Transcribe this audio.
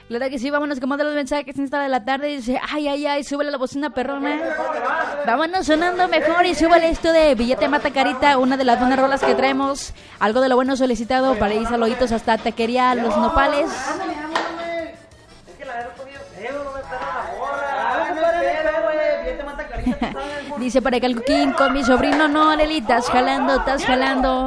Claro que sí, vámonos con más de los mensajes en esta de la tarde. Dice, ay, súbele la bocina perrona. Vámonos sonando mejor y súbele esto de Billete Mata Carita, una de las buenas rolas que traemos. Algo de lo bueno solicitado para ir saluditos hasta Taquería Los Nopales. Dice para acá el Coquín con mi sobrino, no, Leli, estás jalando.